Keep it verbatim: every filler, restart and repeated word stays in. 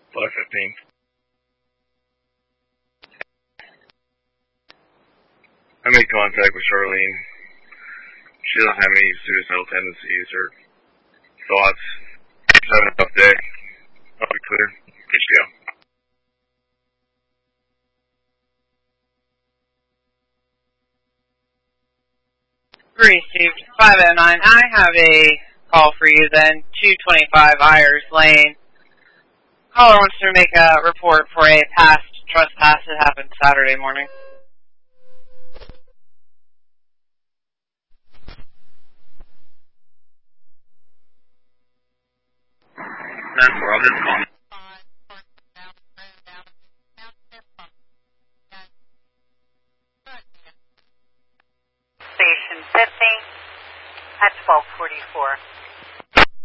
five fifteen. I made contact with Charlene. She doesn't have any suicidal tendencies or thoughts. She's having a tough day. I'll be clear. Good to go. Received five oh nine. I have a call for you then. two twenty-five Ayers Lane. Caller wants to make a report for a past trespass that happened Saturday morning. That's where I'll just call. Station fifty at twelve forty-four.